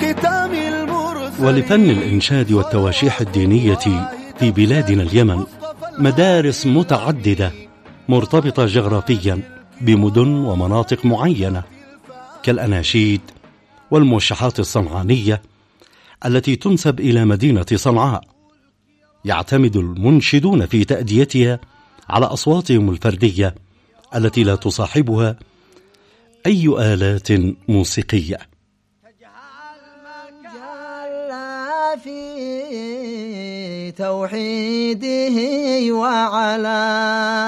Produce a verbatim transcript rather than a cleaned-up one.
ختام المرسلين. ولفن الإنشاد والتواشيح الدينية في بلادنا اليمن مدارس متعددة مرتبطة جغرافيا بمدن ومناطق معينة، كالأناشيد والموشحات الصنعانية التي تنسب إلى مدينة صنعاء. يعتمد المنشدون في تأديتها على أصواتهم الفردية التي لا تصاحبها أي آلات موسيقية. في توحيده وعلى